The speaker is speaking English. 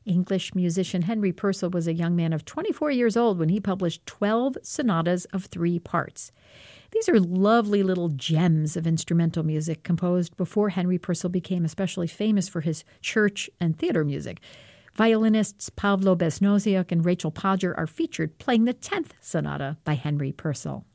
English musician Henry Purcell was a young man of 24 years old when he published 12 sonatas of 3 parts. These are lovely little gems of instrumental music composed before Henry Purcell became especially famous for his church and theater music. Violinists Pavlo Besnosiuk and Rachel Podger are featured playing the 10th sonata by Henry Purcell.